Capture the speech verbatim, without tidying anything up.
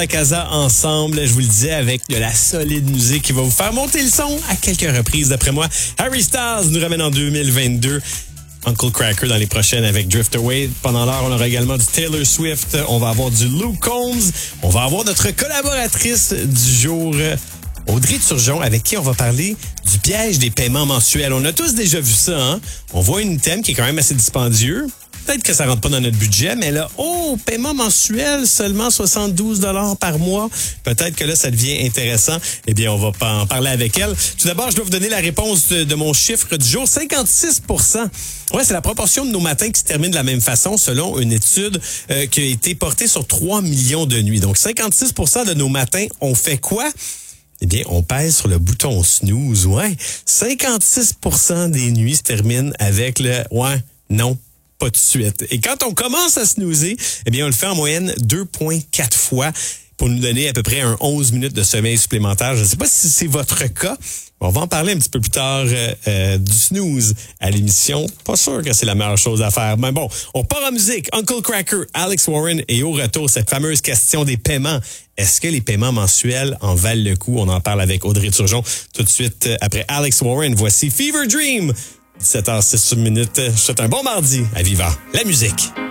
La Casa ensemble, je vous le disais, avec de la solide musique qui va vous faire monter le son à quelques reprises, d'après moi. Harry Styles nous ramène en deux mille vingt-deux. Uncle Cracker dans les prochaines avec Drift Away. Pendant l'heure, on aura également du Taylor Swift. On va avoir du Luke Combs. On va avoir notre collaboratrice du jour, Audrey Turgeon, avec qui on va parler du piège des paiements mensuels. On a tous déjà vu ça, hein? On voit une thème qui est quand même assez dispendieux. Peut-être que ça rentre pas dans notre budget, mais là, oh, paiement mensuel, seulement soixante-douze dollars par mois. Peut-être que là, ça devient intéressant. Eh bien, on va pas en parler avec elle. Tout d'abord, je dois vous donner la réponse de, de mon chiffre du jour. cinquante-six pour cent. Ouais, c'est la proportion de nos matins qui se termine de la même façon selon une étude euh, qui a été portée sur trois millions de nuits. Donc, cinquante-six pour cent de nos matins, on fait quoi? Eh bien, on pèse sur le bouton snooze, ouais. cinquante-six pour cent des nuits se terminent avec le « ouais, non ». Pas tout de suite. Et quand on commence à snoozer, eh bien, on le fait en moyenne deux virgule quatre fois pour nous donner à peu près un onze minutes de sommeil supplémentaire. Je ne sais pas si c'est votre cas. On va en parler un petit peu plus tard euh, euh, du snooze à l'émission. Pas sûr que c'est la meilleure chose à faire. Mais bon, on part en musique. Uncle Cracker, Alex Warren et au retour, cette fameuse question des paiements. Est-ce que les paiements mensuels en valent le coup? On en parle avec Audrey Turgeon tout de suite après Alex Warren. Voici Fever Dream. dix-sept heures six minutes. Je vous souhaite un bon mardi à Viva la musique.